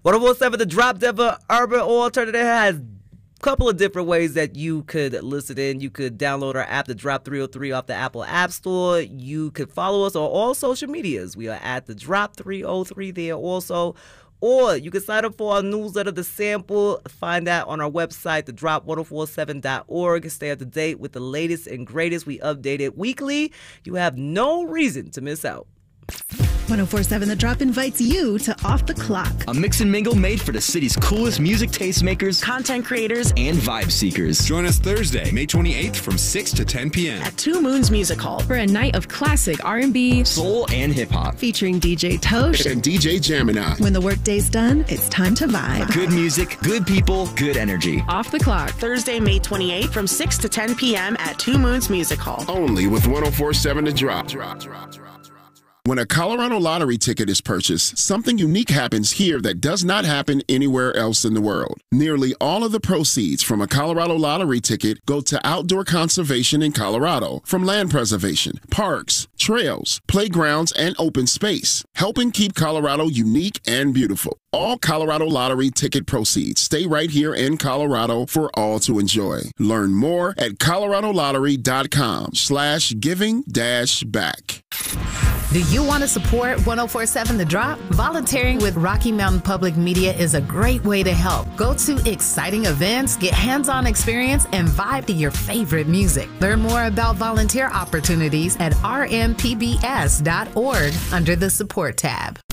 1047 The Drop Denver Urban Alternative has a couple of different ways that you could listen in. You could download our app, The Drop 303, off the Apple App Store. You could follow us on all social medias. We are at The Drop 303 there also. Or you can sign up for our newsletter, The Sample. Find that on our website, thedrop1047.org. Stay up to date with the latest and greatest. We update it weekly. You have no reason to miss out. 1047 The Drop invites you to Off the Clock, a mix and mingle made for the city's coolest music tastemakers, content creators, and vibe seekers. Join us Thursday, May 28th from 6 to 10 p.m. at Two Moons Music Hall for a night of classic R&B, soul, and hip-hop. featuring DJ Tosh and DJ Gemini. When the workday's done, it's time to vibe. Good music, good people, good energy. Off the Clock. Thursday, May 28th from 6 to 10 p.m. at Two Moons Music Hall. Only with 1047 The Drop. When a Colorado lottery ticket is purchased, something unique happens here that does not happen anywhere else in the world. Nearly all of the proceeds from a Colorado lottery ticket go to outdoor conservation in Colorado, from land preservation, parks, trails, playgrounds, and open space, helping keep Colorado unique and beautiful. All Colorado lottery ticket proceeds stay right here in Colorado for all to enjoy. Learn more at coloradolottery.com/giving-back. Do you want to support 1047 The Drop? Volunteering with Rocky Mountain Public Media is a great way to help. Go to exciting events, get hands-on experience, and vibe to your favorite music. Learn more about volunteer opportunities at rmpbs.org under the Support tab.